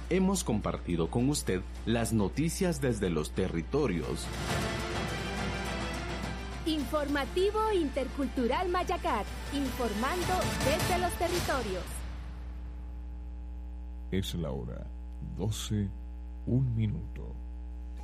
hemos compartido con usted las noticias desde los territorios. Informativo Intercultural Mayacat, informando desde los territorios. Es la hora 12:01.